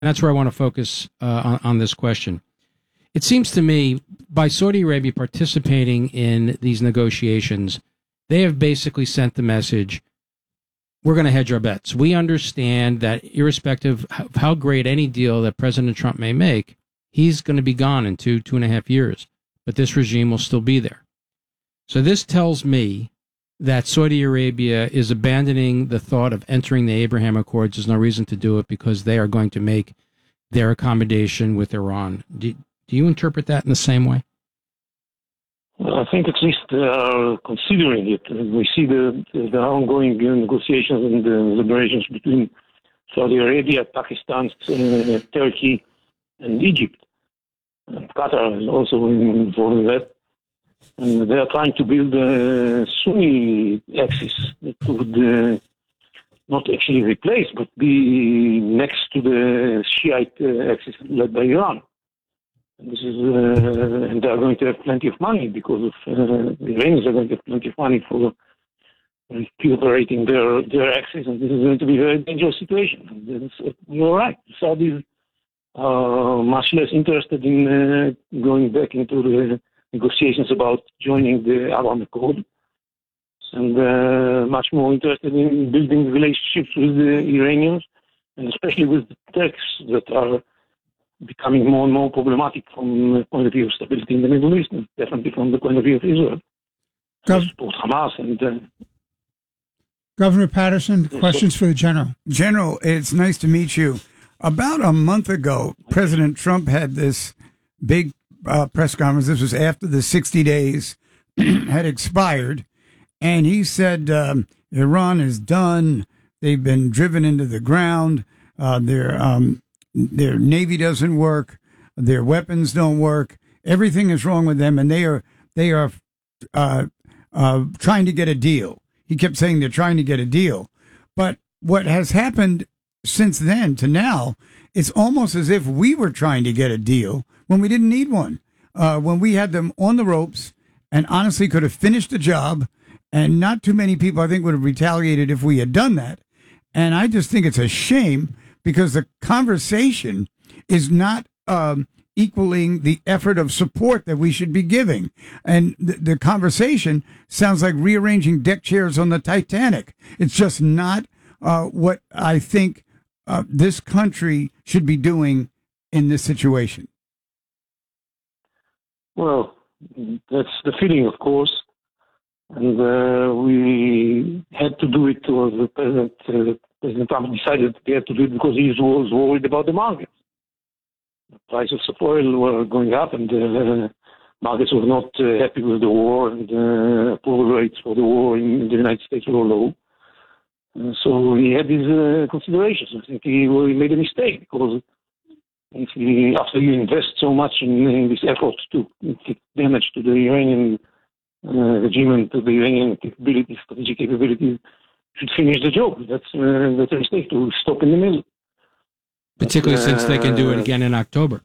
And that's where I want to focus on this question. It seems to me, by Saudi Arabia participating in these negotiations, they have basically sent the message, we're going to hedge our bets. We understand that irrespective of how great any deal that President Trump may make, he's going to be gone in 2.5 years. But this regime will still be there. So this tells me that Saudi Arabia is abandoning the thought of entering the Abraham Accords. There's no reason to do it because they are going to make their accommodation with Iran. Do you interpret that in the same way? Well, I think at least they are considering it. We see the ongoing negotiations and the deliberations between Saudi Arabia, Pakistan, Turkey, and Egypt. And Qatar is also involved in that. And they are trying to build a Sunni axis that would not actually replace, but be next to the Shiite axis led by Iran. And this is, and they are going to have plenty of money because of the Iranians are going to have plenty of money for recuperating their axis, and this is going to be a very dangerous situation. You're right. The Saudis are much less interested in going back into the negotiations about joining the Abraham Accord, and much more interested in building relationships with the Iranians, and especially with the Turks that are becoming more and more problematic from the point of view of stability in the Middle East, and definitely from the point of view of Israel. Support Hamas and Governor Patterson, questions for the General. General, it's nice to meet you. About a month ago, President Trump had this big press conference. This was after the 60 days had expired. And he said Iran is done. They've been driven into the ground. Their Navy doesn't work. Their weapons don't work. Everything is wrong with them. And they are trying to get a deal. He kept saying they're trying to get a deal. But what has happened since then to now, it's almost as if we were trying to get a deal when we didn't need one, when we had them on the ropes and honestly could have finished the job. And not too many people, I think, would have retaliated if we had done that. And I just think it's a shame because the conversation is not equaling the effort of support that we should be giving. And the conversation sounds like rearranging deck chairs on the Titanic. It's just not what I think this country should be doing in this situation. Well, that's the feeling, of course. And we had to do it, or the President Trump decided they had to do it because he was worried about the markets. The prices of oil were going up, and markets were not happy with the war, and approval rates for the war in the United States were low. So he had these considerations. I think he made a mistake because after you invest so much in this effort to inflict damage to the Iranian regime and to the Iranian capabilities, strategic capabilities, should finish the job. That's a mistake to stop in the middle. Particularly since they can do it again in October.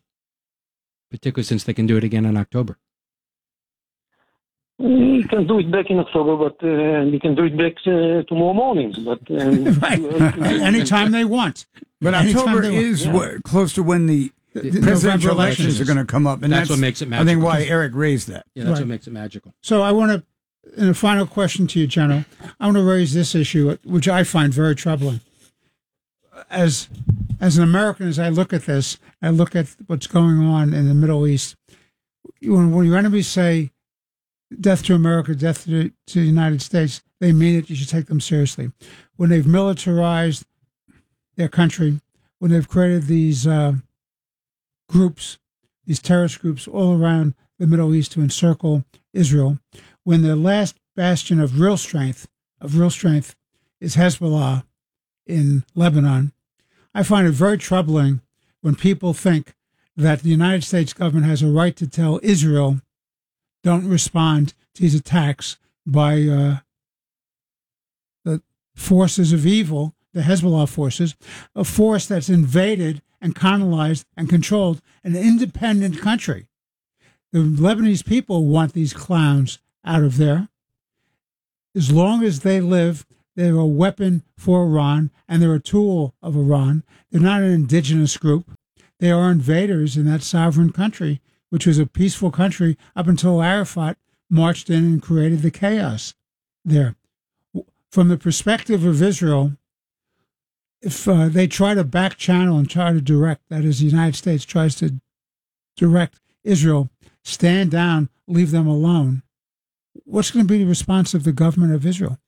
He can do it back in October, but he can do it back tomorrow morning. But right. Anytime they want. But October is close to when the presidential elections are going to come up, and that's what makes it magical. I think why Eric raised that. Yeah, that's what makes it magical. So I want to, in a final question to you, General, I want to raise this issue, which I find very troubling. As an American, as I look at this, I look at what's going on in the Middle East. When your enemies say death to America, death to the United States, they mean it. You should take them seriously. When they've militarized their country, when they've created these groups, these terrorist groups all around the Middle East to encircle Israel, when the last bastion of real strength is Hezbollah in Lebanon, I find it very troubling when people think that the United States government has a right to tell Israel, don't respond to these attacks by the forces of evil, the Hezbollah forces, a force that's invaded and colonized and controlled an independent country. The Lebanese people want these clowns out of there. As long as they live, They're a weapon for Iran, and they're a tool of Iran. They're not an indigenous group. They are invaders in that sovereign country, which was a peaceful country up until Arafat marched in and created the chaos there. From the perspective of Israel, if they try to back channel and try to direct, that is, the United States tries to direct Israel, stand down, leave them alone, what's going to be the response of the government of Israel?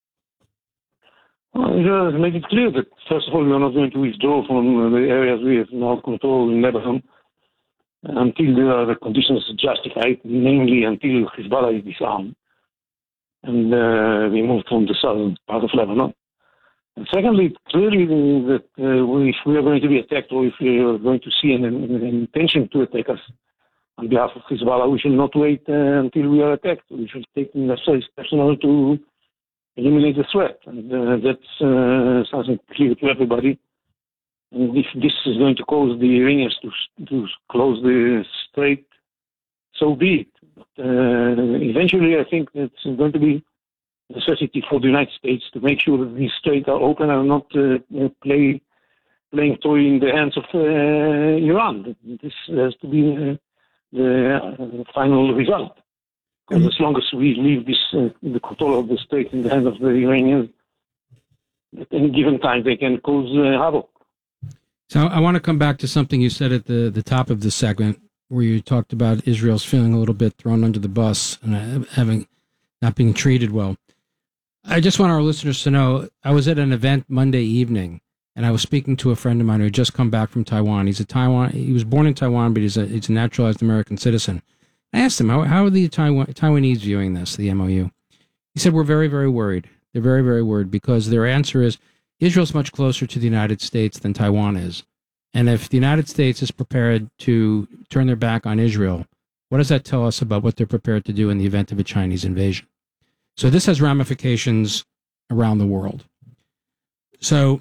Well, Israel has made it clear that, first of all, we are not going to withdraw from the areas we have now control in Lebanon until the conditions justify it, namely until Hezbollah is disarmed and removed from the southern part of Lebanon. And secondly, clearly that if we are going to be attacked or if we are going to see an intention to attack us on behalf of Hezbollah, we shall not wait until we are attacked. We should take necessary steps in order to eliminate the threat. And that's something clear to everybody. And if this is going to cause the Iranians to close the strait, so be it. But eventually, I think it's going to be a necessity for the United States to make sure that these straits are open and not playing toy in the hands of Iran. This has to be the final result. Because as long as we leave this the control of the state in the hands of the Iranians, at any given time they can cause havoc. So I want to come back to something you said at the top of the segment, where you talked about Israel's feeling a little bit thrown under the bus and having not being treated well. I just want our listeners to know, I was at an event Monday evening, and I was speaking to a friend of mine who had just come back from Taiwan. He was born in Taiwan, but he's a naturalized American citizen. I asked him, how are the Taiwanese viewing this, the MOU? He said, we're very, very worried. They're very, very worried because their answer is, Israel's much closer to the United States than Taiwan is. And if the United States is prepared to turn their back on Israel, what does that tell us about what they're prepared to do in the event of a Chinese invasion? So this has ramifications around the world. So,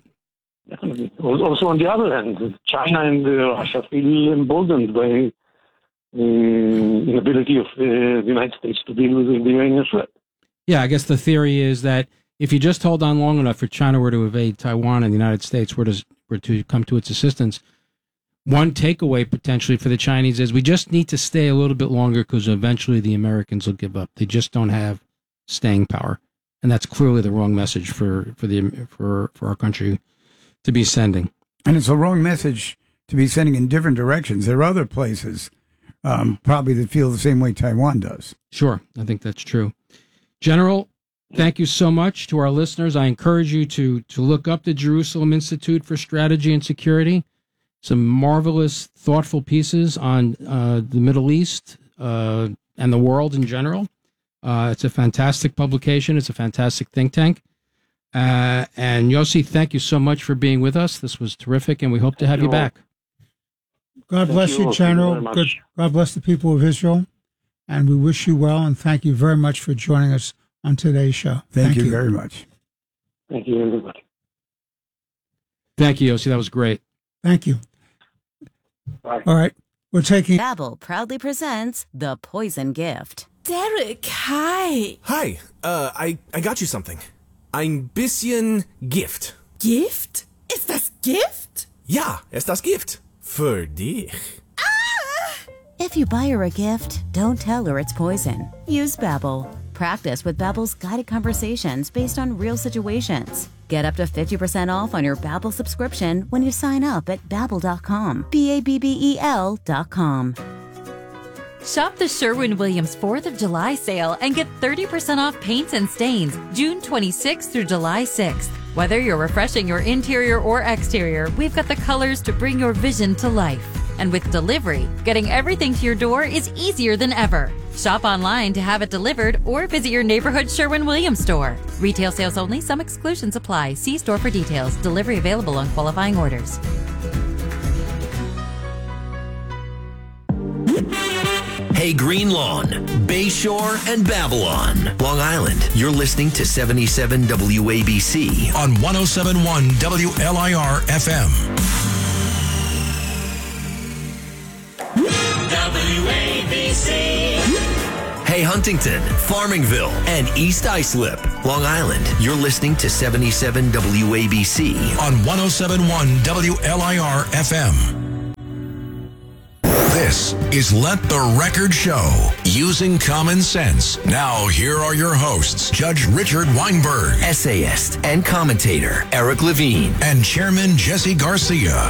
also on the other hand, China and Russia feel emboldened by the inability of the United States to deal with the Iranian threat. Yeah, I guess the theory is that if you just hold on long enough for China were to invade Taiwan and the United States were to come to its assistance, one takeaway potentially for the Chinese is we just need to stay a little bit longer because eventually the Americans will give up. They just don't have staying power, and that's clearly the wrong message for our country to be sending. And it's a wrong message to be sending in different directions. There are other places probably that feel the same way Taiwan does. Sure, I think that's true. General, thank you so much to our listeners. I encourage you to look up the Jerusalem Institute for Strategy and Security. Some marvelous, thoughtful pieces on the Middle East and the world in general. It's a fantastic publication. It's a fantastic think tank. And Yossi, thank you so much for being with us. This was terrific, and we hope to have you back. God bless you, General. God bless the people of Israel. And we wish you well, and thank you very much for joining us on today's show. Thank you very much. Thank you, everybody. Thank you, Yossi. That was great. Thank you. Bye. All right. We're taking... Babbel proudly presents The Poison Gift. Derek, hi. Hi, I got you something. Ein bisschen Gift. Gift? Ist das Gift? Ja, ist das Gift. Für dich. If you buy her a gift, don't tell her it's poison. Use Babbel. Practice with Babbel's guided conversations based on real situations. Get up to 50% off on your Babbel subscription when you sign up at Babbel.com. Babbel.com. Shop the Sherwin-Williams 4th of July sale and get 30% off paints and stains June 26th through July 6th. Whether you're refreshing your interior or exterior, we've got the colors to bring your vision to life. And with delivery, getting everything to your door is easier than ever. Shop online to have it delivered or visit your neighborhood Sherwin-Williams store. Retail sales only. Some exclusions apply. See store for details. Delivery available on qualifying orders. Hey, Green Lawn, Bayshore, and Babylon, Long Island. You're listening to 77 WABC on 107.1 WLIR FM. WABC. Hey Huntington, Farmingville, and East Islip. Long Island, you're listening to 77 WABC on 107.1 WLIR FM. This is Let the Record Show, using common sense. Now, here are your hosts, Judge Richard Weinberg, essayist and commentator Eric Levine, and Chairman Jesse Garcia.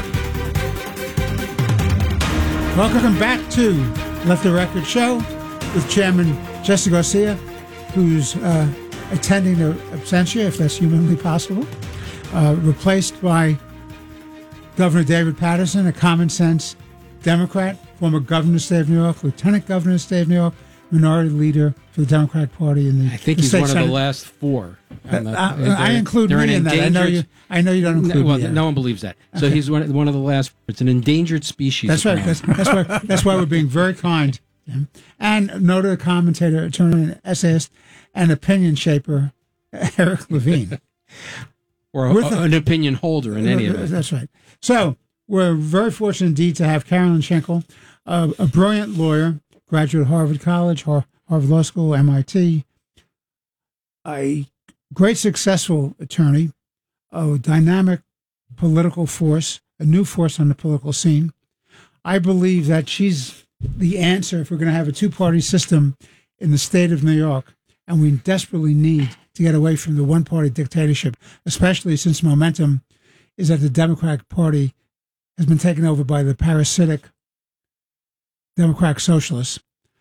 Welcome back to Let the Record Show with Chairman Jesse Garcia, who's attending the absentia, if that's humanly possible, replaced by Governor David Paterson, a common sense Democrat, former governor of the state of New York, lieutenant governor of the state of New York, minority leader for the Democratic Party in the I think he's one of the last four. I include me in that. I know you don't include me. No one believes that. So he's one of the last. It's an endangered species. That's right. That's why we're being very kind. And noted commentator, attorney, and essayist, and opinion shaper, Eric Levine. Or an opinion holder in any event. That's right. So we're very fortunate indeed to have Carolyn Schenkel, a brilliant lawyer, graduate of Harvard College, Harvard Law School, MIT, a great successful attorney, a dynamic political force, a new force on the political scene. I believe that she's the answer if we're going to have a two-party system in the state of New York, and we desperately need to get away from the one-party dictatorship, especially since momentum is that the Democratic Party has been taken over by the parasitic Democratic Socialists.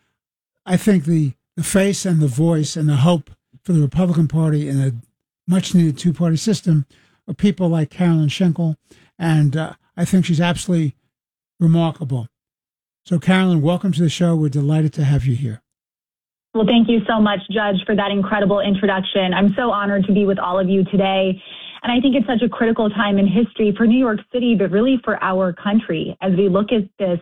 I think the face and the voice and the hope for the Republican Party in a much-needed two-party system are people like Carolyn Schenkel, and I think she's absolutely remarkable. So, Carolyn, welcome to the show. We're delighted to have you here. Well, thank you so much, Judge, for that incredible introduction. I'm so honored to be with all of you today. And I think it's such a critical time in history for New York City, but really for our country as we look at this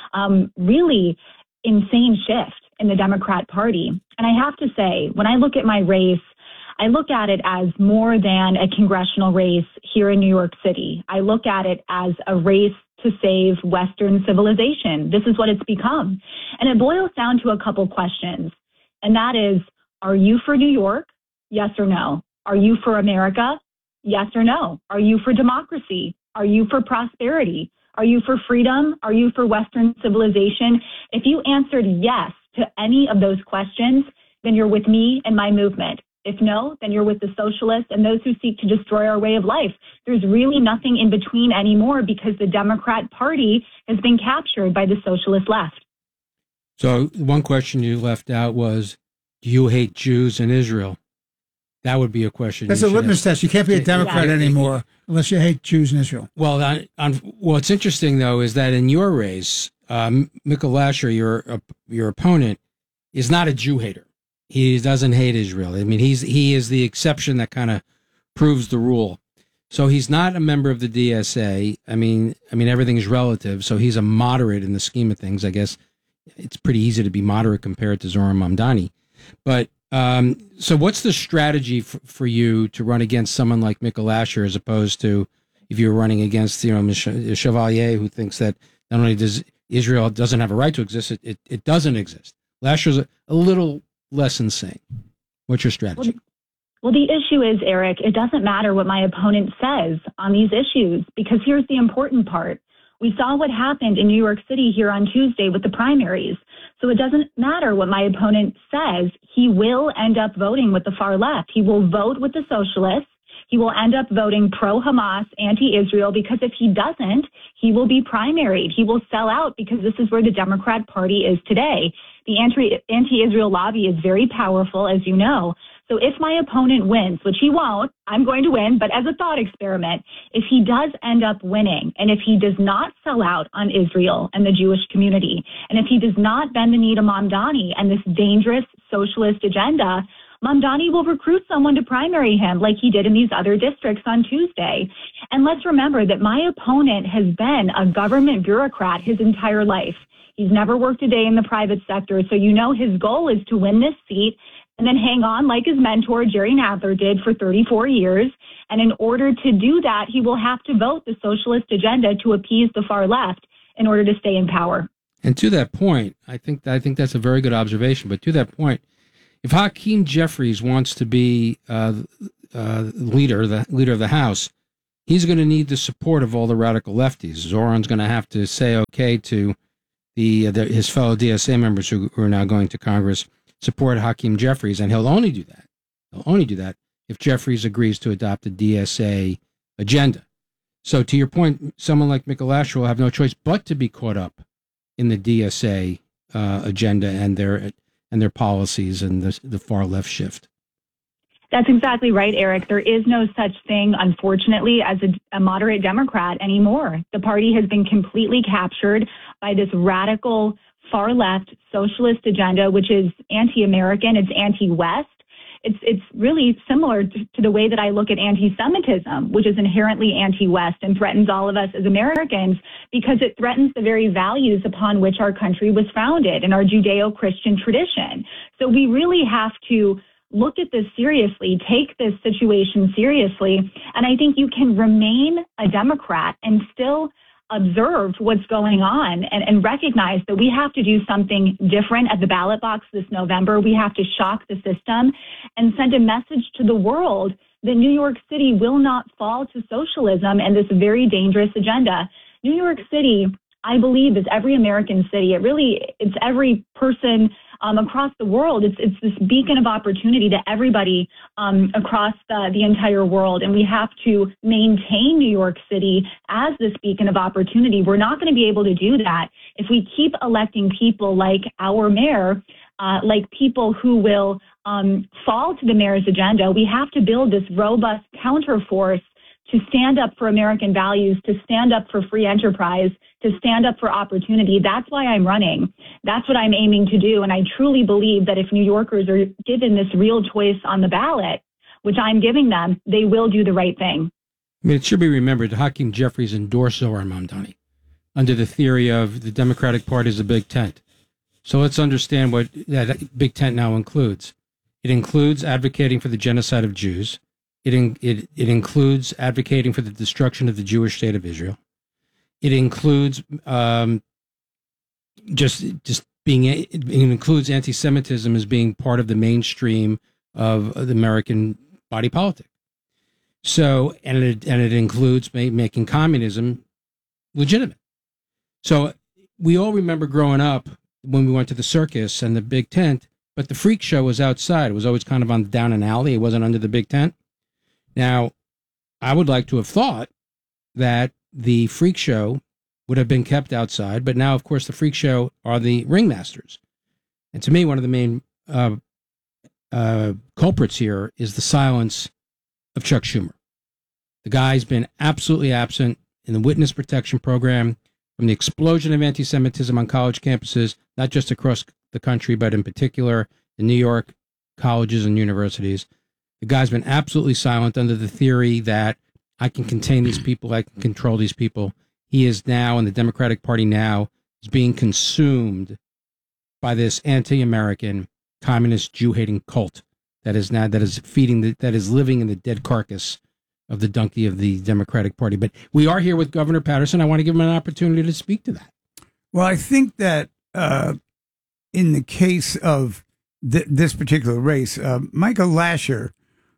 really insane shift in the Democrat Party. And I have to say, when I look at my race, I look at it as more than a congressional race here in New York City. I look at it as a race to save Western civilization. This is what it's become. And it boils down to a couple questions. And that is, are you for New York? Yes or no? Are you for America? Yes or no? Are you for democracy? Are you for prosperity? Are you for freedom? Are you for Western civilization? If you answered yes to any of those questions, then you're with me and my movement. If no, then you're with the socialists and those who seek to destroy our way of life. There's really nothing in between anymore because the Democrat Party has been captured by the socialist left. So one question you left out was, do you hate Jews in Israel? That would be a question. That's a litmus test. You can't be a Democrat anymore unless you hate Jews in Israel. Well, what's interesting, though, is that in your race, Michael Lasher, your opponent, is not a Jew hater. He doesn't hate Israel. I mean, he is the exception that kind of proves the rule. So he's not a member of the DSA. I mean, everything is relative. So he's a moderate in the scheme of things. I guess it's pretty easy to be moderate compared to Zohran Mamdani. But so what's the strategy for you to run against someone like Michael Lasher as opposed to if you're running against, Chevalier, who thinks that not only does Israel doesn't have a right to exist, it doesn't exist. Lasher's a little less insane. What's your strategy? Well, the issue is, Eric, it doesn't matter what my opponent says on these issues, because here's the important part. We saw what happened in New York City here on Tuesday with the primaries. So it doesn't matter what my opponent says. He will end up voting with the far left. He will vote with the socialists. He will end up voting pro-Hamas, anti-Israel, because if he doesn't, he will be primaried. He will sell out because this is where the Democrat Party is today. The anti-Israel lobby is very powerful, as you know. So if my opponent wins, which he won't, I'm going to win, but as a thought experiment, if he does end up winning, and if he does not sell out on Israel and the Jewish community, and if he does not bend the knee to Mamdani and this dangerous socialist agenda, Mamdani will recruit someone to primary him like he did in these other districts on Tuesday. And let's remember that my opponent has been a government bureaucrat his entire life. He's never worked a day in the private sector, so you know his goal is to win this seat and then hang on like his mentor, Jerry Nadler, did for 34 years. And in order to do that, he will have to vote the socialist agenda to appease the far left in order to stay in power. And to that point, I think that's a very good observation. But to that point, if Hakeem Jeffries wants to be leader of the House, he's going to need the support of all the radical lefties. Zoran's going to have to say okay to his fellow DSA members who are now going to Congress, support Hakeem Jeffries, and he'll only do that. He'll only do that if Jeffries agrees to adopt the DSA agenda. So to your point, someone like Mikuláš will have no choice but to be caught up in the DSA agenda and their policies and the far left shift. That's exactly right, Eric. There is no such thing, unfortunately, as a moderate Democrat anymore. The party has been completely captured by this radical far left socialist agenda, which is anti-American. It's anti-West. It's really similar to the way that I look at anti-Semitism, which is inherently anti-West and threatens all of us as Americans because it threatens the very values upon which our country was founded in our Judeo-Christian tradition. So we really have to look at this seriously, take this situation seriously. And I think you can remain a Democrat and still observe what's going on and recognize that we have to do something different at the ballot box this November. We have to shock the system and send a message to the world that New York City will not fall to socialism and this very dangerous agenda. New York City, I believe, is every American city. It's every person across the world. It's this beacon of opportunity to everybody across the entire world. And we have to maintain New York City as this beacon of opportunity. We're not going to be able to do that if we keep electing people like our mayor, like people who will fall to the mayor's agenda. We have to build this robust counterforce to stand up for American values, to stand up for free enterprise, to stand up for opportunity. That's why I'm running. That's what I'm aiming to do. And I truly believe that if New Yorkers are given this real choice on the ballot, which I'm giving them, they will do the right thing. I mean, it should be remembered that Hakeem Jeffries endorsed Zohran Mamdani under the theory of the Democratic Party is a big tent. So let's understand what that big tent now includes. It includes advocating for the genocide of Jews. It includes advocating for the destruction of the Jewish state of Israel. It includes it includes anti-Semitism as being part of the mainstream of the American body politic. So, and it includes making communism legitimate. So we all remember growing up when we went to the circus and the big tent, but the freak show was outside. It was always kind of on down an alley. It wasn't under the big tent. Now, I would like to have thought that the freak show would have been kept outside, but now, of course, the freak show are the ringmasters. And to me, one of the main culprits here is the silence of Chuck Schumer. The guy's been absolutely absent in the witness protection program from the explosion of anti-Semitism on college campuses, not just across the country, but in particular in New York colleges and universities. The guy's been absolutely silent under the theory that I can contain these people, I can control these people. He is now, and the Democratic Party now, is being consumed by this anti-American, communist, Jew-hating cult that is living in the dead carcass of the donkey of the Democratic Party. But we are here with Governor Paterson. I want to give him an opportunity to speak to that. Well, I think that in the case of this particular race, Michael Lasher,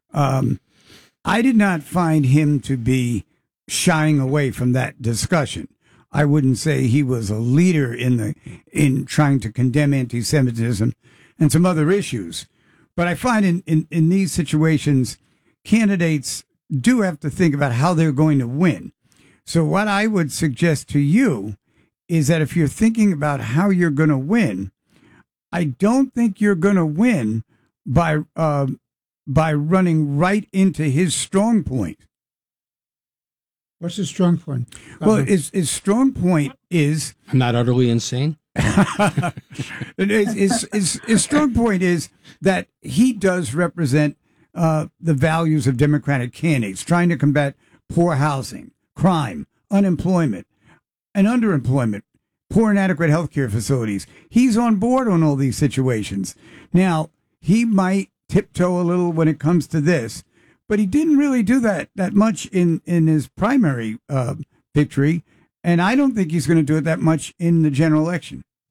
I did not find him to be shying away from that discussion. I wouldn't say he was a leader in trying to condemn anti-Semitism and some other issues. But I find in these situations, candidates do have to think about how they're going to win. So what I would suggest to you is that if you're thinking about how you're going to win, I don't think you're going to win by running right into his strong point. What's his strong point? Well, his strong point is... I'm not utterly insane. His strong point is that he does represent the values of Democratic candidates, trying to combat poor housing, crime, unemployment, and underemployment, poor and inadequate health care facilities. He's on board on all these situations. Now, he might tiptoe a little when it comes to this, but he didn't really do that much in his primary victory, and I don't think he's going to do it that much in the general election.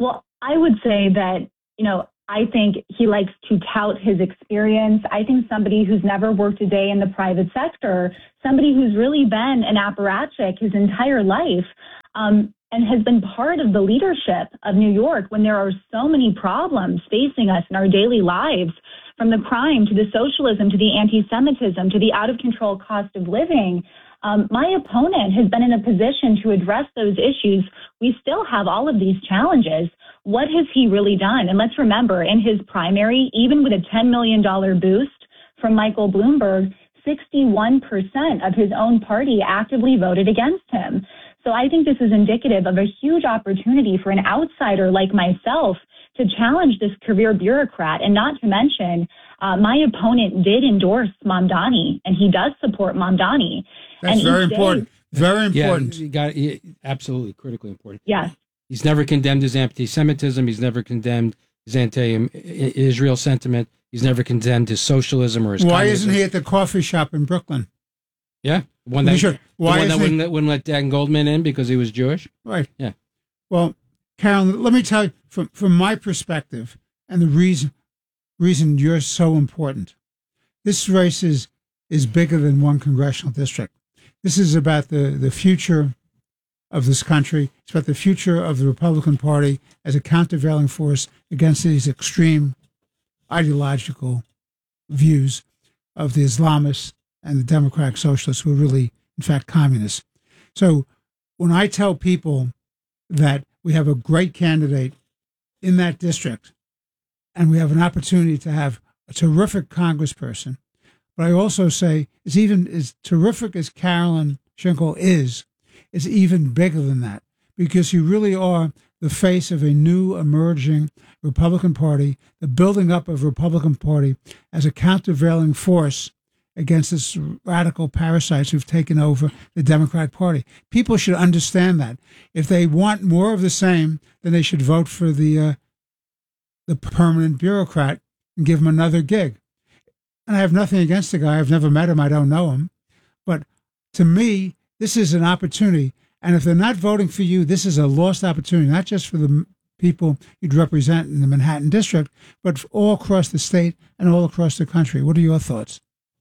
Well, I would say that, I think he likes to tout his experience. I think somebody who's never worked a day in the private sector, somebody who's really been an apparatchik his entire life, and has been part of the leadership of New York when there are so many problems facing us in our daily lives, from the crime to the socialism to the anti-Semitism to the out-of-control cost of living. My opponent has been in a position to address those issues. We still have all of these challenges. What has he really done? And let's remember, in his primary, even with a $10 million boost from Michael Bloomberg, 61% of his own party actively voted against him. So I think this is indicative of a huge opportunity for an outsider like myself to challenge this career bureaucrat. And not to mention, my opponent did endorse Mamdani, and he does support Mamdani. That's and very important. Very important. Yeah, absolutely critically important. Yes. He's never condemned his anti-Semitism. He's never condemned his anti-Israel sentiment. He's never condemned his socialism or his Why communism. isn't he at the coffee shop in Brooklyn? Yeah, one that wouldn't let Dan Goldman in because he was Jewish. Right. Yeah. Well, Carolyn, let me tell you from my perspective and the reason you're so important. This race is bigger than one congressional district. This is about the future of this country. It's about the future of the Republican Party as a countervailing force against these extreme ideological views of the Islamists and the Democratic Socialists, who are really, in fact, communists. So when I tell people that we have a great candidate in that district and we have an opportunity to have a terrific congressperson, but I also say it's even as terrific as Carolyn Schinkel is, it's even bigger than that, because you really are the face of a new emerging Republican Party, the building up of Republican Party as a countervailing force against this radical parasites who've taken over the Democratic Party. People should understand that. If they want more of the same, then they should vote for the permanent bureaucrat and give him another gig. And I have nothing against the guy. I've never met him. I don't know him. But to me, this is an opportunity. And if they're not voting for you, this is a lost opportunity, not just for the people you'd represent in the Manhattan district, but all across the state and all across the country. What are your thoughts?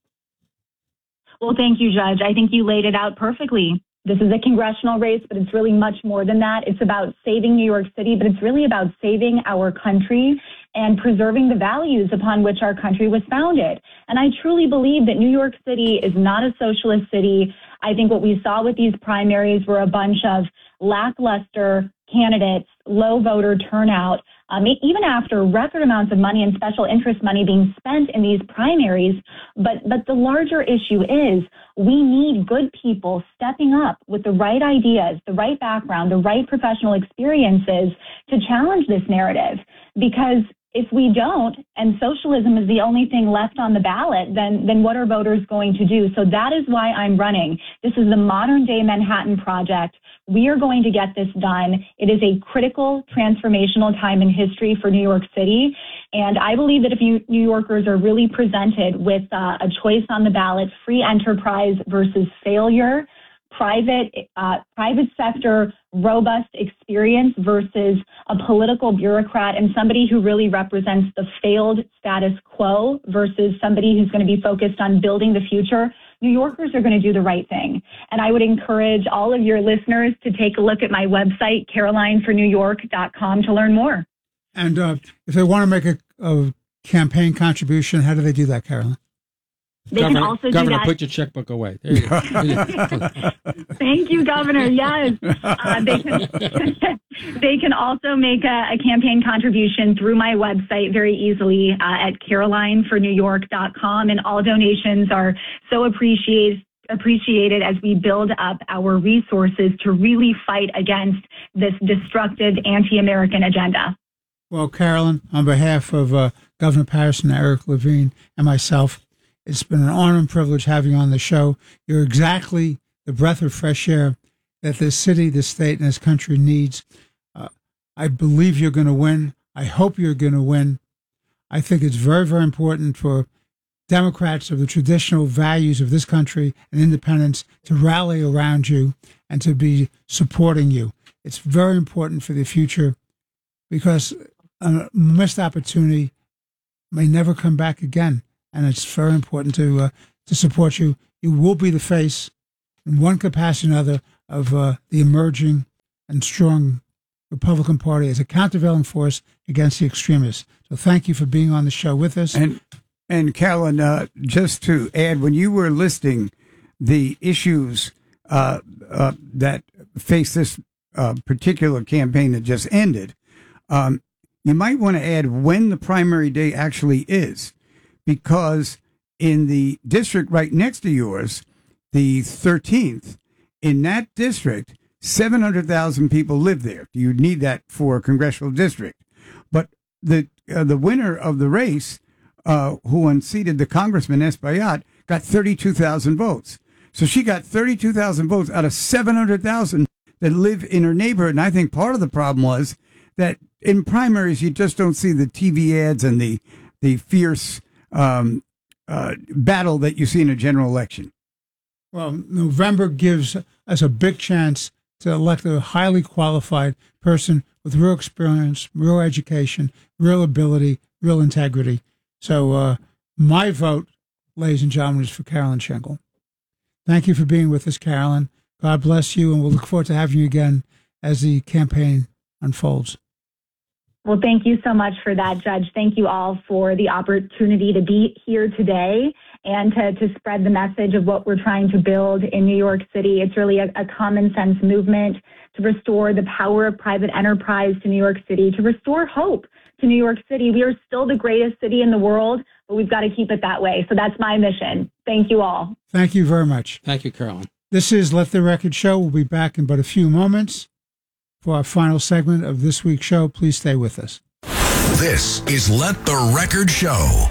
Well, thank you, Judge. I think you laid it out perfectly. This is a congressional race, but it's really much more than that. It's about saving New York City, but it's really about saving our country and preserving the values upon which our country was founded. And I truly believe that New York City is not a socialist city. I think what we saw with these primaries were a bunch of lackluster candidates, low voter turnout, even after record amounts of money and special interest money being spent in these primaries. But the larger issue is we need good people stepping up with the right ideas, the right background, the right professional experiences to challenge this narrative. Because if we don't, and socialism is the only thing left on the ballot, then what are voters going to do? So that is why I'm running. This is the modern day Manhattan Project. We are going to get this done. It is a critical transformational time in history for New York City. And I believe that if New Yorkers are really presented with a choice on the ballot, free enterprise versus failure, private sector, robust experience versus a political bureaucrat and somebody who really represents the failed status quo versus somebody who's going to be focused on building the future, New Yorkers are going to do the right thing. And I would encourage all of your listeners to take a look at my website, carolinefornewyork.com, to learn more. And if they want to make a campaign contribution, how do they do that, Caroline? They can also Governor, do that. put your checkbook away. There you go. Thank you, Governor. Yes. They can also make a campaign contribution through my website very easily at carolinefornewyork.com. And all donations are so appreciated as we build up our resources to really fight against this destructive anti-American agenda. Well, Carolyn, on behalf of Governor Patterson, Eric Levine, and myself, it's been an honor and privilege having you on the show. You're exactly the breath of fresh air that this city, this state, and this country needs. I believe you're going to win. I hope you're going to win. I think it's very, very important for Democrats of the traditional values of this country and independents to rally around you and to be supporting you. It's very important for the future because a missed opportunity may never come back again. And it's very important to support you. You will be the face, in one capacity or another, of the emerging and strong Republican Party as a countervailing force against the extremists. So thank you for being on the show with us. And Carolyn, just to add, when you were listing the issues that face this particular campaign that just ended, you might want to add when the primary day actually is, because in the district right next to yours, the 13th, in that district, 700,000 people live there. You need that for a congressional district. But the winner of the race, who unseated the Congressman Espaillat, got 32,000 votes. So she got 32,000 votes out of 700,000 that live in her neighborhood. And I think part of the problem was that in primaries, you just don't see the TV ads and the fierce battle that you see in a general election. Well, November gives us a big chance to elect a highly qualified person with real experience, real education, real ability, real integrity. So my vote, ladies and gentlemen, is for Carolyn Schenkel. Thank you for being with us, Carolyn. God bless you, and we'll look forward to having you again as the campaign unfolds. Well, thank you so much for that, Judge. Thank you all for the opportunity to be here today and to spread the message of what we're trying to build in New York City. It's really a common sense movement to restore the power of private enterprise to New York City, to restore hope to New York City. We are still the greatest city in the world, but we've got to keep it that way. So that's my mission. Thank you all. Thank you very much. Thank you, Carolyn. This is Let the Record Show. We'll be back in but a few moments for our final segment of this week's show. Please stay with us. This is Let the Record Show.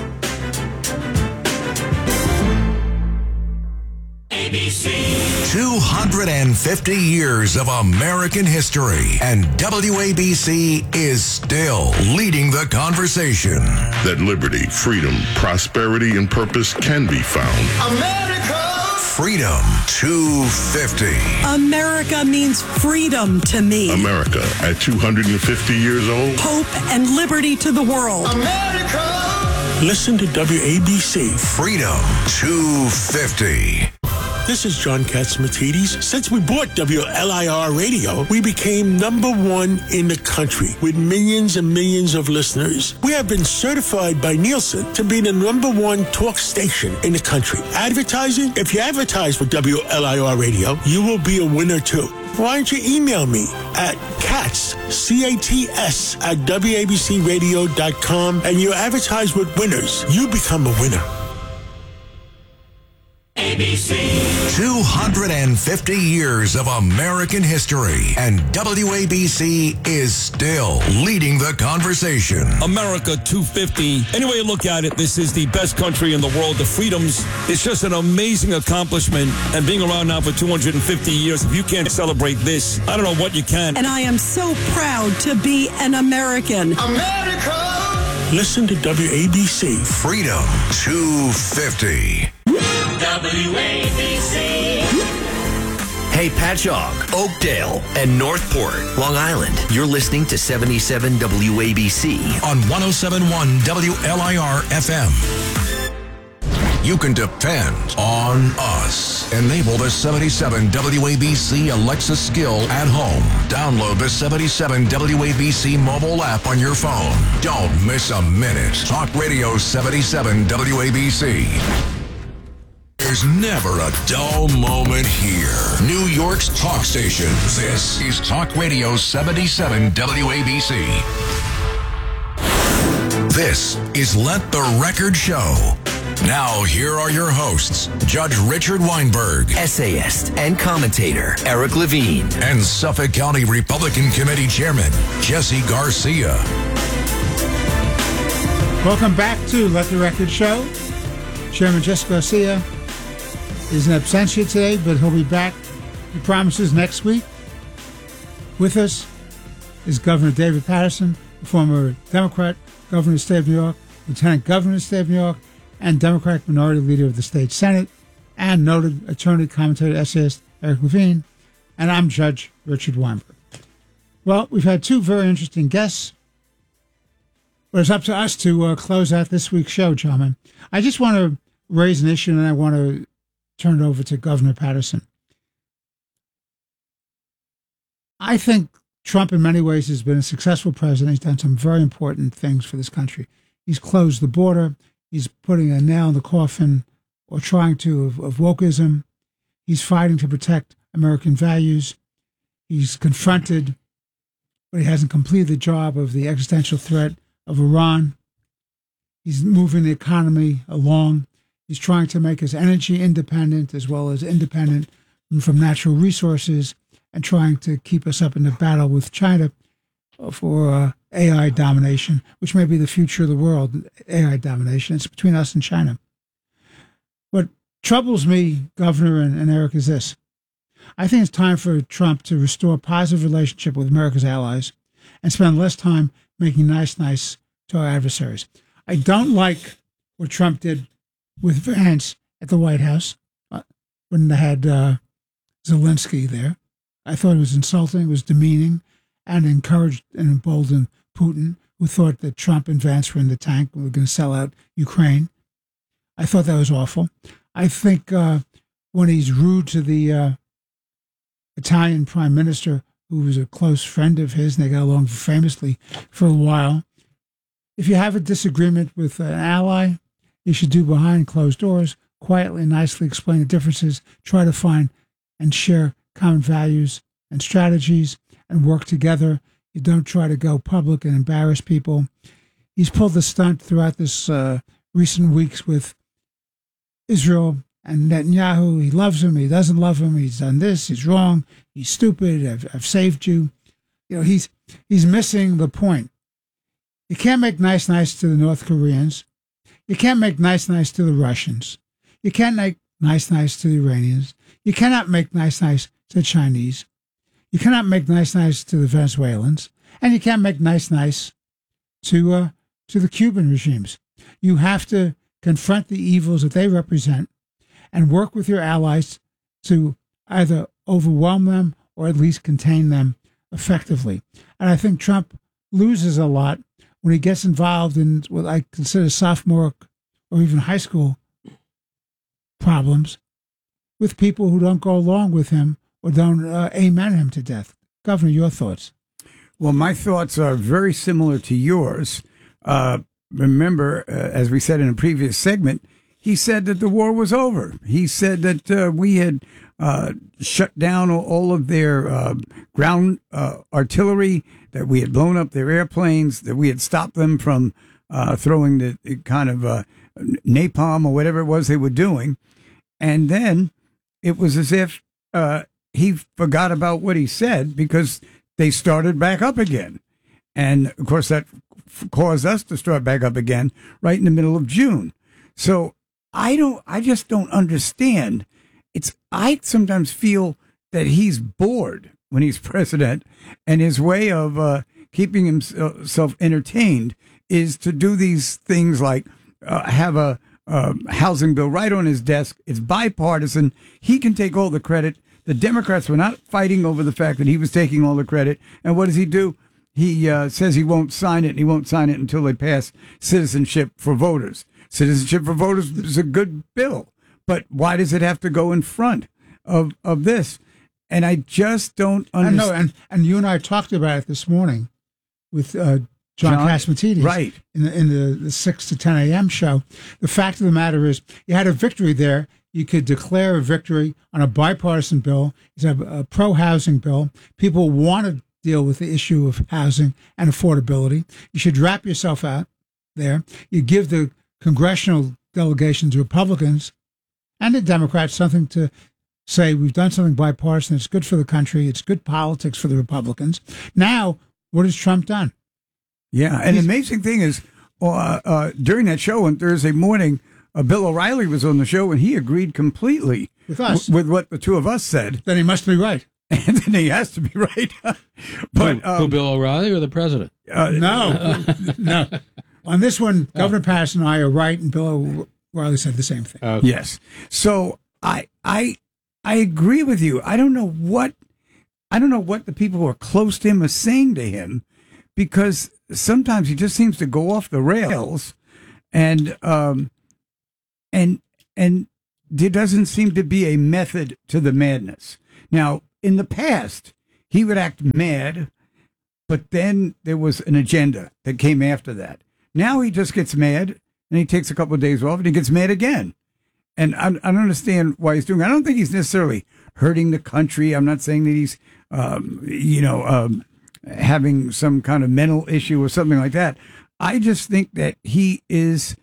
ABC. 250 years of American history, and WABC is still leading the conversation. That liberty, freedom, prosperity, and purpose can be found. America! Freedom 250. America means freedom to me. America at 250 years old. Hope and liberty to the world. America! Listen to WABC. Freedom 250. This is John Catsimatidis. Since we bought WLIR Radio, we became #1 in the country with millions and millions of listeners. We have been certified by Nielsen to be the #1 talk station in the country. Advertising? If you advertise for WLIR Radio, you will be a winner too. Why don't you email me at CATS, C-A-T-S, at WABCRadio.com, and you advertise with winners. You become a winner. ABC. 250 years of American history, and WABC is still leading the conversation. America 250. Any way you look at it, this is the best country in the world. The freedoms, it's just an amazing accomplishment. And being around now for 250 years, if you can't celebrate this, I don't know what you can. And I am so proud to be an American. America! Listen to WABC. Freedom 250. WABC. Hey, Patchogue, Oakdale, and Northport, Long Island. You're listening to 77 WABC on 107.1 WLIR FM. You can depend on us. Enable the 77 WABC Alexa skill at home. Download the 77 WABC mobile app on your phone. Don't miss a minute. Talk Radio 77 WABC. There's never a dull moment here. New York's talk station. This is Talk Radio 77 WABC. This is Let the Record Show. Now, here are your hosts, Judge Richard Weinberg, essayist and commentator Eric Levine, and Suffolk County Republican Committee Chairman Jesse Garcia. Welcome back to Let the Record Show. Chairman Jesse Garcia is in absentia today, but he'll be back, he promises, next week. With us is Governor David Paterson, the former Democrat governor of the state of New York, Lieutenant Governor of the state of New York, and Democratic Minority Leader of the State Senate, and noted attorney, commentator, essayist Eric Levine. And I'm Judge Richard Weinberg. Well, we've had two very interesting guests, but it's up to us to close out this week's show, gentlemen. I just want to raise an issue, and I want to turn it over to Governor Patterson. I think Trump, in many ways, has been a successful president. He's done some very important things for this country. He's closed the border. He's putting a nail in the coffin, or trying to, of wokeism. He's fighting to protect American values. He's confronted, but he hasn't completed the job of the existential threat of Iran. He's moving the economy along. He's trying to make us energy independent as well as independent from natural resources, and trying to keep us up in the battle with China for AI domination, which may be the future of the world, AI domination. It's between us and China. What troubles me, Governor and Eric, is this. I think it's time for Trump to restore a positive relationship with America's allies and spend less time making nice to our adversaries. I don't like what Trump did with Vance at the White House when they had Zelensky there. I thought it was insulting, it was demeaning, and encouraged and emboldened Putin, who thought that Trump and Vance were in the tank and were going to sell out Ukraine. I thought that was awful. I think when he's rude to the Italian prime minister, who was a close friend of his, and they got along famously for a while. If you have a disagreement with an ally, you should do behind closed doors, quietly and nicely explain the differences, try to find and share common values and strategies, and work together. You don't try to go public and embarrass people. He's pulled the stunt throughout this recent weeks with Israel and Netanyahu. He loves him. He doesn't love him. He's done this. He's wrong. He's stupid. I've saved you. You know, he's missing the point. You can't make nice to the North Koreans. You can't make nice to the Russians. You can't make nice to the Iranians. You cannot make nice to the Chinese. You cannot make nice to the Venezuelans. And you can't make nice to the Cuban regimes. You have to confront the evils that they represent and work with your allies to either overwhelm them or at least contain them effectively. And I think Trump loses a lot when he gets involved in what I consider sophomore or even high school problems with people who don't go along with him or don't amen him to death. Governor, your thoughts? Well, my thoughts are very similar to yours. Remember, as we said in a previous segment, he said that the war was over. He said that we had shut down all of their ground artillery, that we had blown up their airplanes, that we had stopped them from throwing the kind of napalm or whatever it was they were doing. And then it was as if he forgot about what he said because they started back up again. And, of course, that caused us to start back up again right in the middle of June. So I just don't understand. I sometimes feel that he's bored when he's president, and his way of keeping himself entertained is to do these things like have a housing bill right on his desk. It's bipartisan. He can take all the credit. The Democrats were not fighting over the fact that he was taking all the credit. And what does he do? He says he won't sign it, and he won't sign it until they pass Citizenship for Voters. Citizenship for Voters is a good bill, but why does it have to go in front of this? And I just don't understand. I know, and you and I talked about it this morning with John Catsimatidis, right, in the 6 to 10 a.m. show. The fact of the matter is, you had a victory there. You could declare a victory on a bipartisan bill. It's a pro-housing bill. People want to deal with the issue of housing and affordability. You should wrap yourself out there. You give the congressional delegations, Republicans and the Democrats, something to say, we've done something bipartisan. It's good for the country. It's good politics for the Republicans. Now, what has Trump done? Yeah, and the amazing thing is, during that show on Thursday morning, Bill O'Reilly was on the show, and he agreed completely with us, with what the two of us said. Then he must be right. And then he has to be right. But who, Bill O'Reilly or the president? No. On this one, Governor Patterson and I are right, and Bill O'Reilly said the same thing. Okay. Yes. So I agree with you. I don't know what I don't know what the people who are close to him are saying to him, because sometimes he just seems to go off the rails, and there doesn't seem to be a method to the madness. Now, in the past, he would act mad, but then there was an agenda that came after that. Now he just gets mad, and he takes a couple of days off, and he gets mad again. And I don't understand why he's doing it. I don't think he's necessarily hurting the country. I'm not saying that he's, having some kind of mental issue or something like that. I just think that he is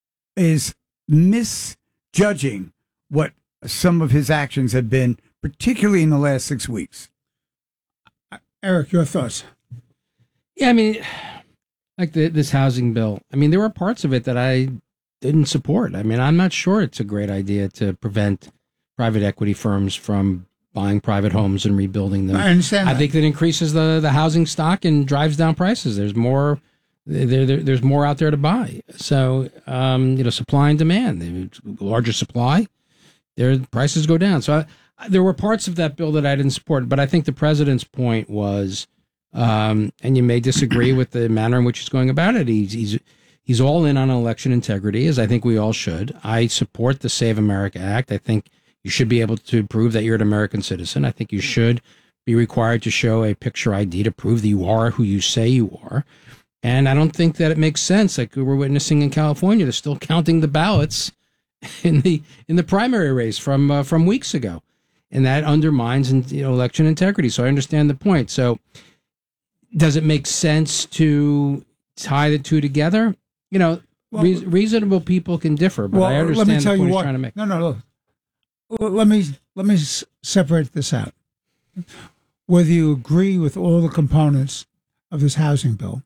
misjudging what some of his actions have been, particularly in the last 6 weeks. Eric, your thoughts? Yeah, I mean, like this housing bill. I mean, there were parts of it that I didn't support. I mean, I'm not sure it's a great idea to prevent private equity firms from buying private homes and rebuilding them. I understand. I think that increases the housing stock and drives down prices. There's more. There's more out there to buy. So, supply and demand. The larger supply, their prices go down. So there were parts of that bill that I didn't support, but I think the president's point was, and you may disagree with the manner in which he's going about it. He's all in on election integrity, as I think we all should. I support the Save America Act. I think you should be able to prove that you're an American citizen. I think you should be required to show a picture ID to prove that you are who you say you are. And I don't think that it makes sense, like we were witnessing in California, they're still counting the ballots in the primary race from weeks ago, and that undermines election integrity. So I understand the point. So does it make sense to tie the two together? Reasonable people can differ, but I understand the point he's trying to make. No. Let me separate this out. Whether you agree with all the components of this housing bill,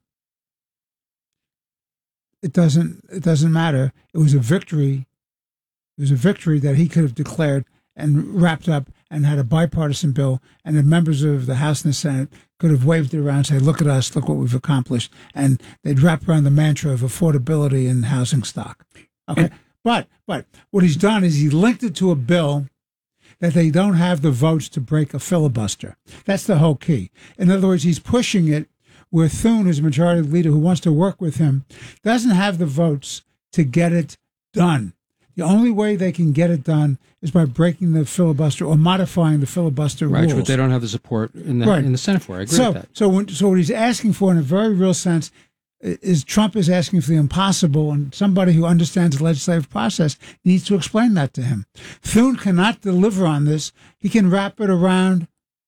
it doesn't matter. It was a victory. It was a victory that he could have declared and wrapped up and had a bipartisan bill, and the members of the House and the Senate could have waved it around and say, look at us, look what we've accomplished. And they'd wrap around the mantra of affordability in housing stock. Okay. But what he's done is he linked it to a bill that they don't have the votes to break a filibuster. That's the whole key. In other words, he's pushing it where Thune, who's majority leader, who wants to work with him, doesn't have the votes to get it done. The only way they can get it done is by breaking the filibuster or modifying the filibuster rules. Right, but they don't have the support in the Senate for. I agree with that. So what he's asking for, in a very real sense, is Trump is asking for the impossible, and somebody who understands the legislative process needs to explain that to him. Thune cannot deliver on this. He can wrap it around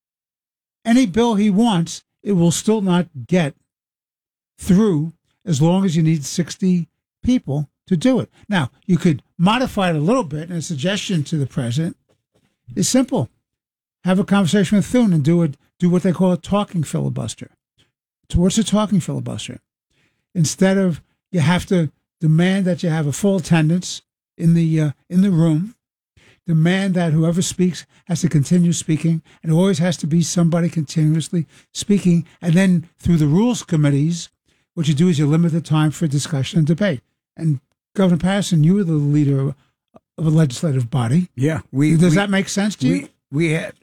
any bill he wants. It will still not get through as long as you need 60 people to do it. Now, you could modify it a little bit, and a suggestion to the president is simple. Have a conversation with Thune and do what they call a talking filibuster. So what's a talking filibuster? Instead of you have to demand that you have a full attendance in the room, demand that whoever speaks has to continue speaking, and it always has to be somebody continuously speaking. And then through the rules committees, what you do is you limit the time for discussion and debate. And Governor Patterson, you were the leader of a legislative body. Yeah, does that make sense to you? We had.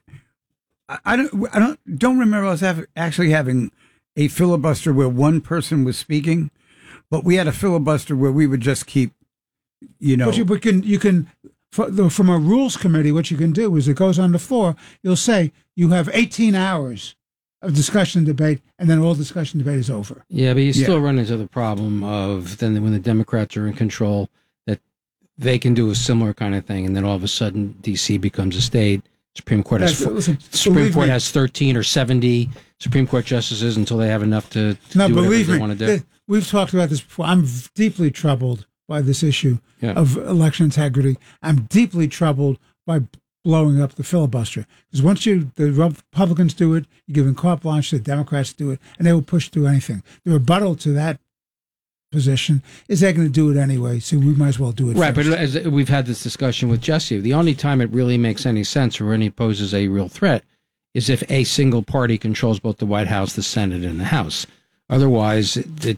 I don't remember us actually having a filibuster where one person was speaking, but we had a filibuster where we would just keep, But you can. From a rules committee, what you can do is it goes on the floor. You'll say you have 18 hours of discussion and debate, and then all discussion and debate is over. Yeah, but you still run into the problem of then when the Democrats are in control, that they can do a similar kind of thing, and then all of a sudden D.C. becomes a state. Supreme Court has Supreme Court has 13 or 70 Supreme Court justices until they have enough to do whatever they want to do. We've talked about this before. I'm deeply troubled by this issue of election integrity. I'm deeply troubled by blowing up the filibuster. Because once the Republicans do it, you're giving carte blanche to the Democrats to do it, and they will push through anything. The rebuttal to that position is they're going to do it anyway, so we might as well do it right, first. But as we've had this discussion with Jesse, the only time it really makes any sense or really poses a real threat is if a single party controls both the White House, the Senate, and the House. Otherwise,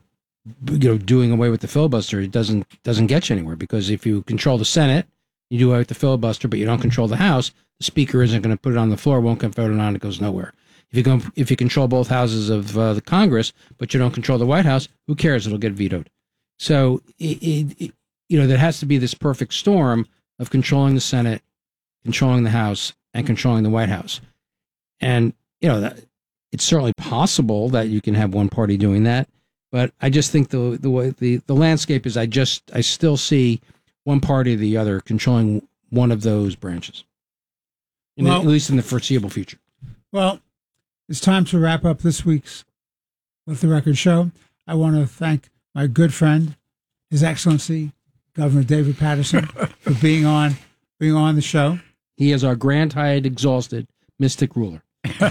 doing away with the filibuster, it doesn't get you anywhere, because if you control the Senate, you do away with the filibuster, but you don't control the House, the Speaker isn't going to put it on the floor, won't get voted on, it goes nowhere. If you control both houses of the Congress, but you don't control the White House, who cares? It'll get vetoed. So there has to be this perfect storm of controlling the Senate, controlling the House, and controlling the White House. And that it's certainly possible that you can have one party doing that, but I just think the way the landscape is, I still see one party or the other controlling one of those branches, at least in the foreseeable future. Well, it's time to wrap up this week's Let the Record Show. I want to thank my good friend, His Excellency, Governor David Paterson, for being on the show. He is our grand-eyed, exhausted, mystic ruler.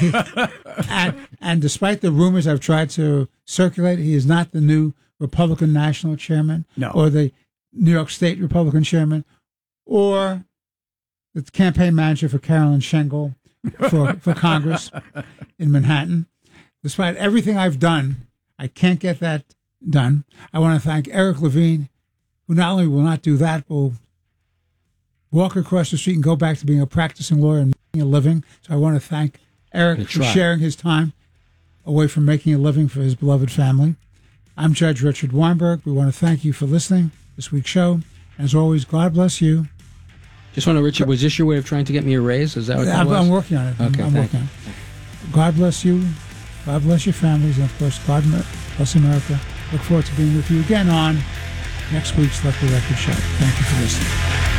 and despite the rumors I've tried to circulate, he is not the new Republican National Chairman, or the New York State Republican Chairman, or the campaign manager for Carolyn Schengel for Congress in Manhattan. Despite everything I've done, I can't get that done. I want to thank Eric Levine, who not only will not do that, but will walk across the street and go back to being a practicing lawyer and making a living. So I want to thank Eric for sharing his time away from making a living for his beloved family. I'm Judge Richard Weinberg. We want to thank you for listening to this week's show. And as always, God bless you. Just want to, Richard, was this your way of trying to get me a raise? Is that what that was? I'm working on it. Okay, I'm working on it. God bless you. God bless your families. And, of course, God bless America. Look forward to being with you again on next week's Let the Record Show. Thank you for listening.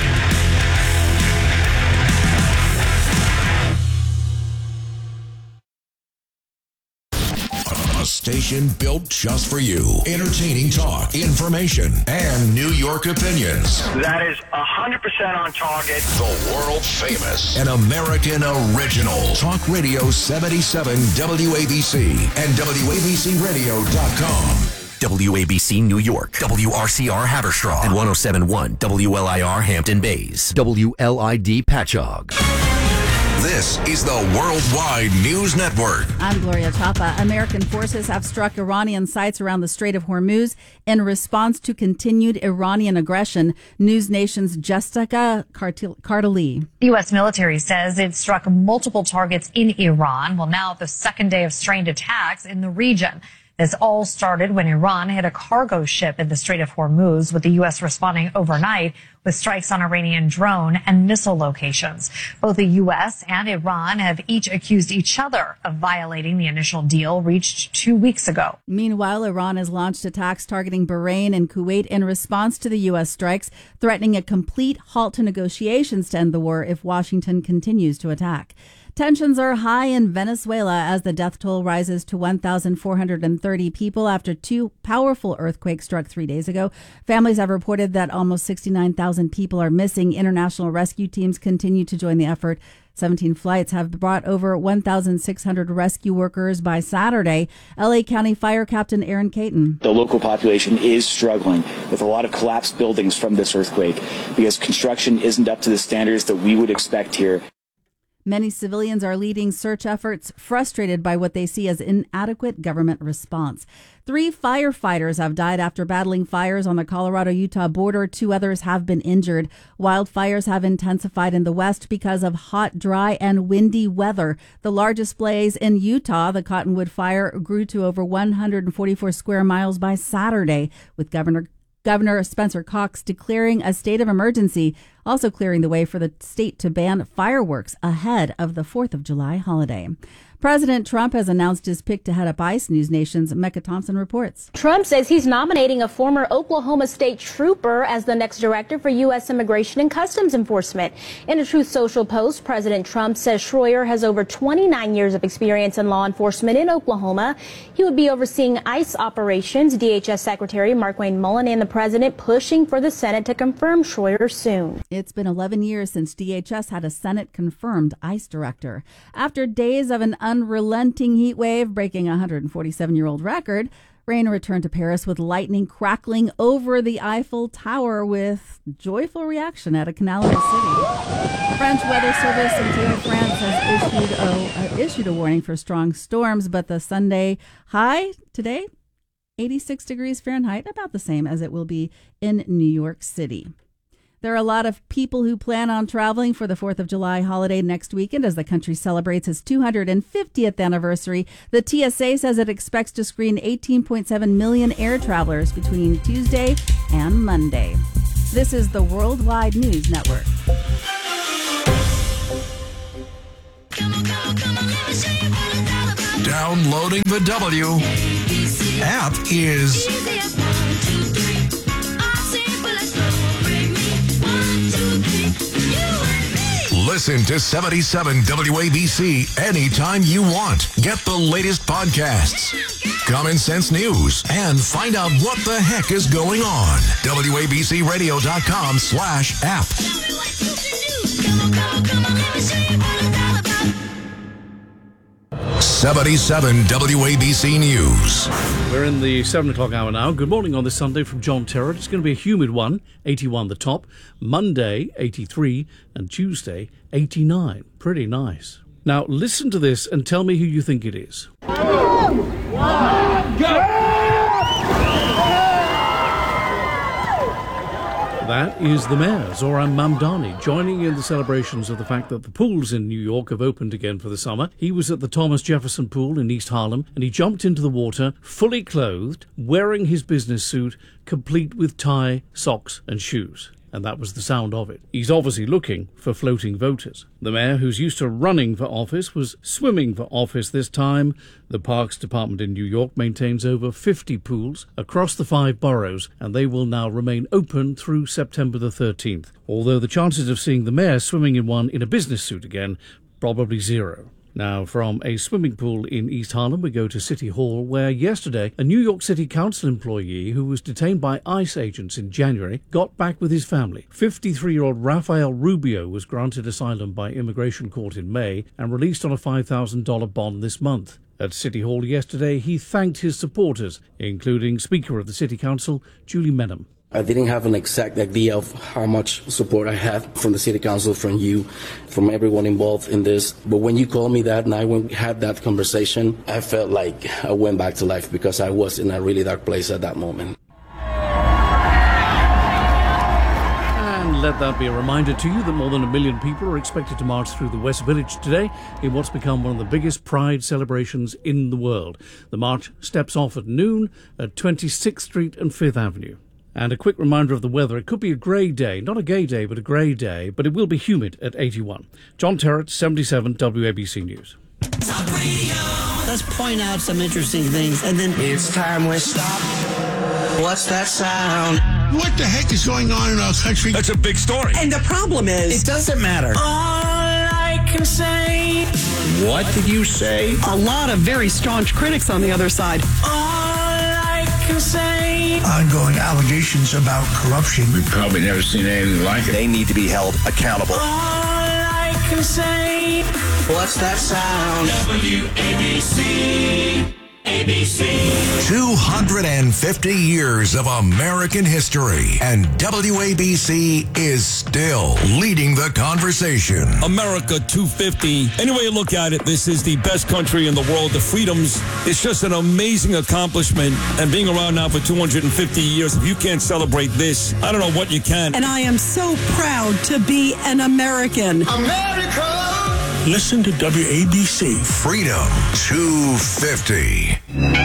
A station built just for you. Entertaining talk, information, and New York opinions. That is 100% on target. The world famous and American original. Talk Radio 77 WABC and WABCRadio.com. WABC New York, WRCR Haverstraw, and 107.1 WLIR Hampton Bays, WLID Patchogue. This is the Worldwide News Network. I'm Gloria Chapa. American forces have struck Iranian sites around the Strait of Hormuz in response to continued Iranian aggression. News Nation's Jessica Cardali. The U.S. military says it struck multiple targets in Iran. Well, now the second day of strained attacks in the region. This all started when Iran hit a cargo ship in the Strait of Hormuz, with the U.S. responding overnight with strikes on Iranian drone and missile locations. Both the U.S. and Iran have each accused each other of violating the initial deal reached 2 weeks ago. Meanwhile, Iran has launched attacks targeting Bahrain and Kuwait in response to the U.S. strikes, threatening a complete halt to negotiations to end the war if Washington continues to attack. Tensions are high in Venezuela as the death toll rises to 1,430 people after two powerful earthquakes struck 3 days ago. Families have reported that almost 69,000 people are missing. International rescue teams continue to join the effort. 17 flights have brought over 1,600 rescue workers by Saturday. L.A. County Fire Captain Aaron Caton. The local population is struggling with a lot of collapsed buildings from this earthquake because construction isn't up to the standards that we would expect here. Many civilians are leading search efforts, frustrated by what they see as inadequate government response. 3 firefighters have died after battling fires on the Colorado-Utah border. 2 others have been injured. Wildfires have intensified in the west because of hot, dry, and windy weather. The largest blaze in Utah, the Cottonwood Fire, grew to over 144 square miles by Saturday, with Governor Spencer Cox declaring a state of emergency, also clearing the way for the state to ban fireworks ahead of the 4th of July holiday. President Trump has announced his pick to head up ICE. News Nation's Mecca Thompson reports. Trump says he's nominating a former Oklahoma State trooper as the next director for U.S. Immigration and Customs Enforcement. In a Truth Social post, President Trump says Schroyer has over 29 years of experience in law enforcement in Oklahoma. He would be overseeing ICE operations. DHS Secretary Markwayne Mullin and the president pushing for the Senate to confirm Schroyer soon. It's been 11 years since DHS had a Senate-confirmed ICE director. After days of an unrelenting heat wave breaking a 147-year-old record, rain returned to Paris with lightning crackling over the Eiffel Tower with joyful reaction at a canal in the city. French weather service until France has issued a warning for strong storms, but the Sunday high today, 86 degrees Fahrenheit, about the same as it will be in New York City. There are a lot of people who plan on traveling for the 4th of July holiday next weekend as the country celebrates its 250th anniversary. The TSA says it expects to screen 18.7 million air travelers between Tuesday and Monday. This is the Worldwide News Network. Downloading the W app is listen to 77 WABC anytime you want. Get the latest podcasts, common sense news, and find out what the heck is going on. WABCRadio.com/app. 77 WABC News. We're in the 7 o'clock hour now. Good morning on this Sunday from John Terrett. It's going to be a humid one, 81 the top. Monday, 83. And Tuesday, 89. Pretty nice. Now, listen to this and tell me who you think it is. 2, 1, go! That is the mayor, Zoran Mamdani, joining in the celebrations of the fact that the pools in New York have opened again for the summer. He was at the Thomas Jefferson Pool in East Harlem, and he jumped into the water, fully clothed, wearing his business suit, complete with tie, socks and shoes. And that was the sound of it. He's obviously looking for floating voters. The mayor, who's used to running for office, was swimming for office this time. The Parks Department in New York maintains over 50 pools across the 5 boroughs, and they will now remain open through September the 13th. Although the chances of seeing the mayor swimming in one in a business suit again, probably 0. Now, from a swimming pool in East Harlem, we go to City Hall, where yesterday a New York City Council employee who was detained by ICE agents in January got back with his family. 53-year-old Rafael Rubio was granted asylum by Immigration Court in May and released on a $5,000 bond this month. At City Hall yesterday, he thanked his supporters, including Speaker of the City Council, Julie Menem. I didn't have an exact idea of how much support I had from the City Council, from you, from everyone involved in this. But when you called me that night, when we had that conversation, I felt like I went back to life because I was in a really dark place at that moment. And let that be a reminder to you that more than 1 million people are expected to march through the West Village today in what's become one of the biggest Pride celebrations in the world. The march steps off at noon at 26th Street and 5th Avenue. And a quick reminder of the weather. It could be a grey day, not a gay day, but a grey day, but it will be humid at 81. John Terrett, 77 WABC News. Let's point out some interesting things, and then it's time we stop. What's that sound? What the heck is going on in our country? That's a big story. And the problem is, it doesn't matter. All I can say. What did you say? A lot of very staunch critics on the other side. All I can say. Ongoing allegations about corruption. We've probably never seen anything like it. They need to be held accountable. All I can say. What's that sound? WABC. ABC. 250 years of American history, and WABC is still leading the conversation. America 250. Any way you look at it, this is the best country in the world. The freedoms, it's just an amazing accomplishment. And being around now for 250 years, if you can't celebrate this, I don't know what you can. And I am so proud to be an American. America! Listen to WABC. Freedom 250.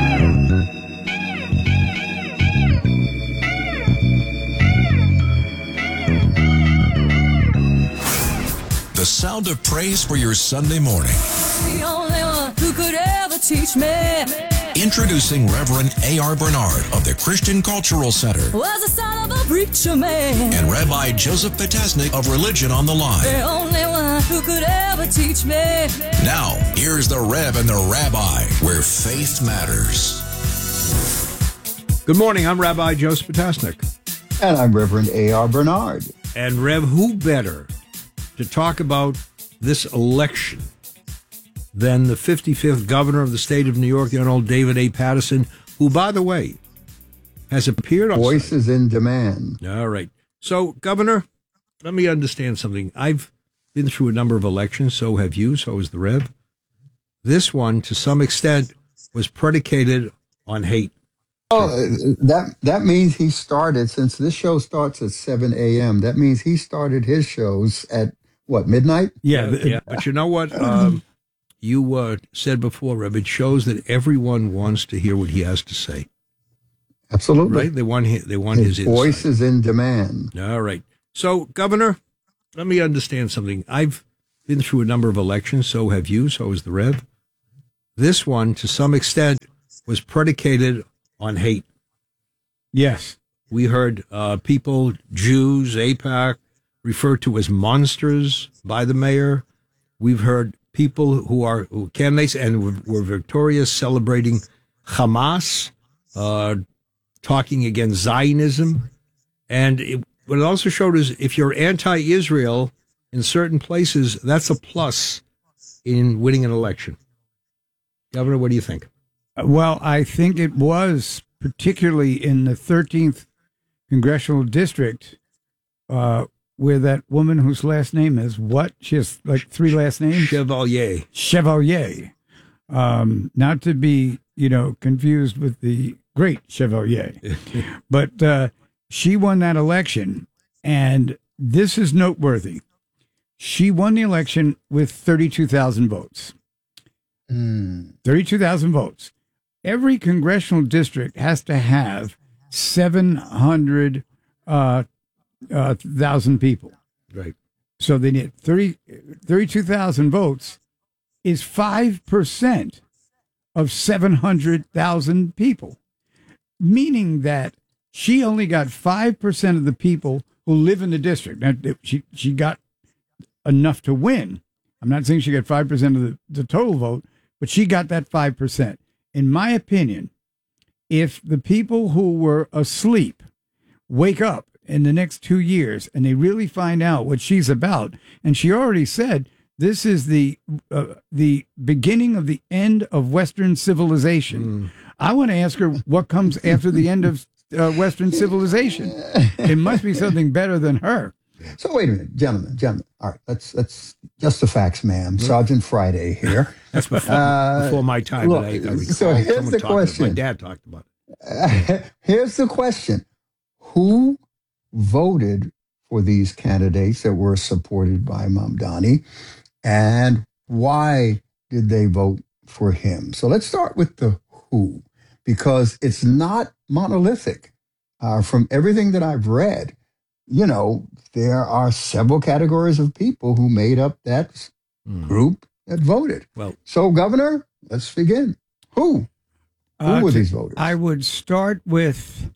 The sound of praise for your Sunday morning. The only one who could ever teach me Introducing Reverend A.R. Bernard of the Christian Cultural Center was the son of a preacher man, and Rabbi Joseph Potasnik of Religion on the Line. the only one who could ever teach me. Now, here's the Rev and the Rabbi, where faith matters. Good morning, I'm Rabbi Joseph Potasnik. And I'm Reverend A.R. Bernard. And Rev, who better to talk about this election than the 55th governor of the state of New York, the Honorable David A. Paterson, who, by the way, has appeared on Voices in demand. All right. So, Governor, let me understand something. I've been through a number of elections, so have you, so has the Rev. This one, to some extent, was predicated on hate. Oh, that means he started, since this show starts at 7 a.m., that means he started his shows at, what, midnight? Yeah. But you know what? You said before, Reb, it shows that everyone wants to hear what he has to say. Absolutely. Right? They want his insight. Voice is in demand. All right. So, Governor, let me understand something. I've been through a number of elections, so have you, so has the Rev. This one, to some extent, was predicated on hate. Yes. We heard people, Jews, AIPAC, referred to as monsters by the mayor. We've heard people who candidates and were victorious celebrating Hamas, talking against Zionism. And what it also showed is if you're anti-Israel in certain places, that's a plus in winning an election. Governor, what do you think? Well, I think it was particularly in the 13th congressional district where that woman whose last name is what? She has like 3 last names? Chevalier. Not to be, confused with the great Chevalier. But she won that election, and this is noteworthy. She won the election with 32,000 votes. 32,000 votes. Every congressional district has to have 700,000 people. Right. So they need 32,000 votes is 5% of 700,000 people, meaning that she only got 5% of the people who live in the district. Now, she got enough to win. I'm not saying she got 5% of the total vote, but she got that 5%. In my opinion, if the people who were asleep wake up in the next 2 years and they really find out what she's about, and she already said this is the beginning of the end of Western civilization. I want to ask her what comes after the end of Western civilization. It must be something better than her. So wait a minute, gentlemen. All right, let's just the facts, ma'am. Sergeant Friday here. That's before my time. Look, so here's the question. My dad talked about it. Here's the question: who voted for these candidates that were supported by Mamdani, and why did they vote for him? So let's start with the who, because it's not monolithic. From everything that I've read, there are several categories of people who made up that group that voted. Well, so, Governor, let's begin. Who were these voters? I would start with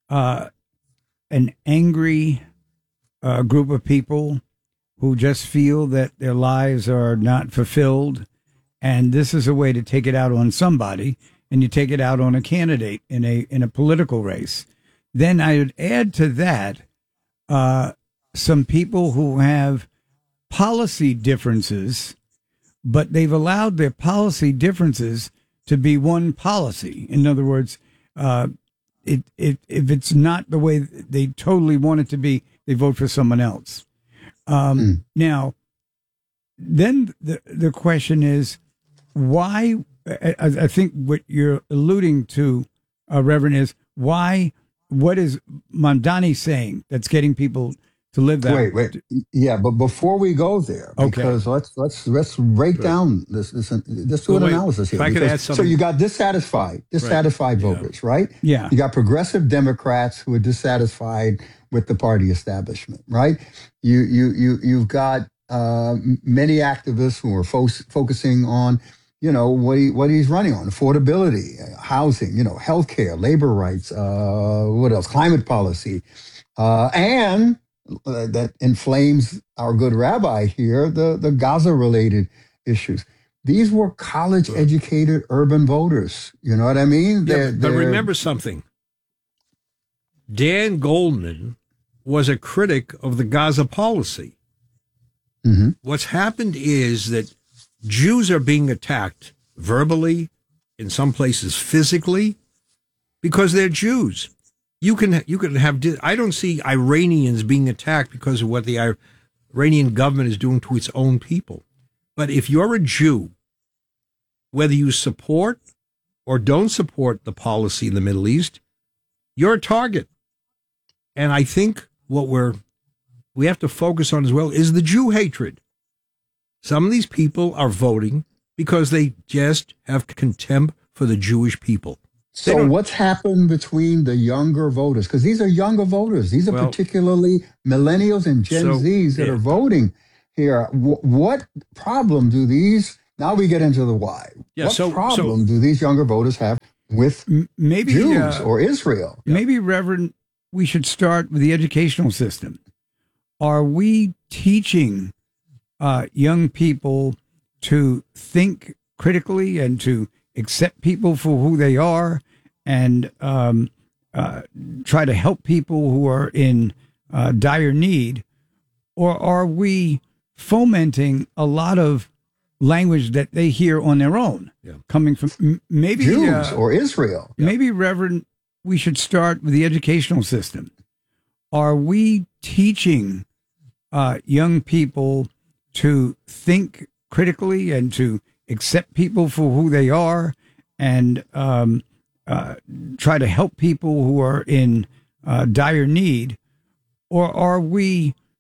an angry group of people who just feel that their lives are not fulfilled, and this is a way to take it out on somebody, and you take it out on a candidate in a political race. Then I would add to that some people who have policy differences, but they've allowed their policy differences to be one policy. In other words, if it's not the way they totally want it to be, they vote for someone else. Now, then the question is, why? I think what you're alluding to, Reverend, is why. What is Mamdani saying that's getting people to live that? Wait. Yeah, but before we go there, because let's break down this. Let's do an analysis here. If I could add something. So you got dissatisfied voters, right? Yeah. You got progressive Democrats who are dissatisfied with the party establishment, right? You've got many activists who are focusing on what he's running on: affordability, housing, healthcare, labor rights, what else? Climate policy, and that inflames our good rabbi here, the Gaza-related issues. These were college-educated urban voters. You know what I mean? But remember something. Dan Goldman was a critic of the Gaza policy. Mm-hmm. What's happened is that Jews are being attacked verbally, in some places physically, because they're Jews. You can have. I don't see Iranians being attacked because of what the Iranian government is doing to its own people. But if you're a Jew, whether you support or don't support the policy in the Middle East, you're a target. And I think what we have to focus on as well is the Jew hatred. Some of these people are voting because they just have contempt for the Jewish people. So what's happened between the younger voters? Because these are younger voters. These are particularly millennials and Gen Zs that are voting here. What problem do these, now we get into the why. What problem do these younger voters have with maybe Jews or Israel? Maybe, Reverend, we should start with the educational system. Are we teaching young people to think critically and to accept people for who they are and try to help people who are in dire need? Or are we fomenting a lot of language that they hear on their own, coming from maybe Jews or Israel? Maybe, Reverend, we should start with the educational system. Are we teaching young people to think critically and to accept people for who they are and try to help people who are in dire need? Or are we